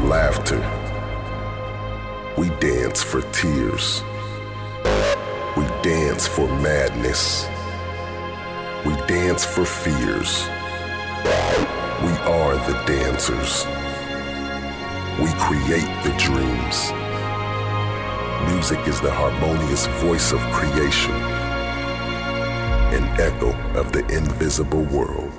laughter. We dance for tears. We dance for madness. We dance for fears. We are the dancers. We create the dreams. Music is the harmonious voice of creation, an echo of the invisible world.